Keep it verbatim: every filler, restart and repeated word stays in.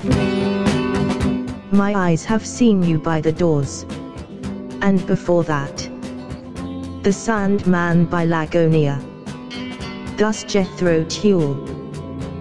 My eyes have seen you by the doors. And before that, The Sandman by Lagonia. Thus Jethro Tull.